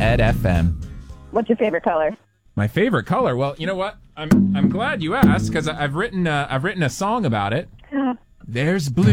Ed FM. What's your favorite color? My favorite color? Well, you know what? I'm glad you asked because I've written a song about it. There's blue